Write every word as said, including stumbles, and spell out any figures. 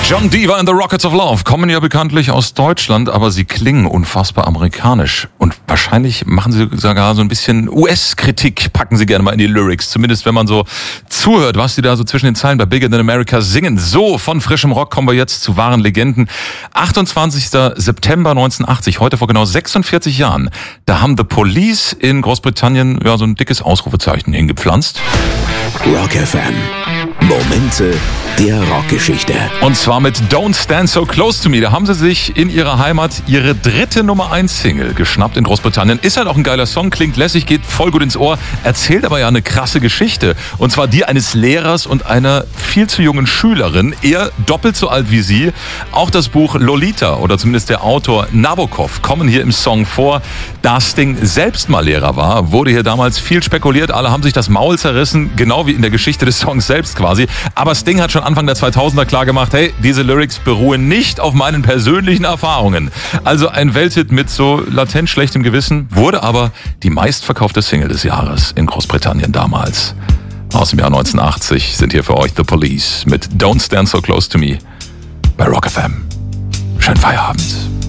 John Deaver and the Rockets of Love kommen ja bekanntlich aus Deutschland, aber sie klingen unfassbar amerikanisch. Und wahrscheinlich machen sie sogar so ein bisschen U S-Kritik, packen sie gerne mal in die Lyrics. Zumindest wenn man so zuhört, was sie da so zwischen den Zeilen bei Bigger Than America singen. So, von frischem Rock kommen wir jetzt zu wahren Legenden. achtundzwanzigster September neunzehnhundertachtzig, heute vor genau sechsundvierzig Jahren, da haben The Police in Großbritannien ja so ein dickes Ausrufezeichen hingepflanzt. Rock F M. Momente der Rockgeschichte. Und zwar mit Don't Stand So Close to Me. Da haben sie sich in ihrer Heimat ihre dritte Nummer eins Single geschnappt in Großbritannien. Ist halt auch ein geiler Song, klingt lässig, geht voll gut ins Ohr, erzählt aber ja eine krasse Geschichte. Und zwar die eines Lehrers und einer viel zu jungen Schülerin, eher doppelt so alt wie sie. Auch das Buch Lolita oder zumindest der Autor Nabokov kommen hier im Song vor. Da Sting selbst mal Lehrer war, wurde hier damals viel spekuliert. Alle haben sich das Maul zerrissen, genau wie in der Geschichte des Songs selbst quasi. Aber Sting hat schon Anfang der zweitausender klar gemacht, hey, diese Lyrics beruhen nicht auf meinen persönlichen Erfahrungen. Also ein Welthit mit so latent schlechtem Gewissen, wurde aber die meistverkaufte Single des Jahres in Großbritannien damals. Aus dem Jahr neunzehnhundertachtzig sind hier für euch The Police mit Don't Stand So Close to Me bei Rock F M. Schönen Feierabend.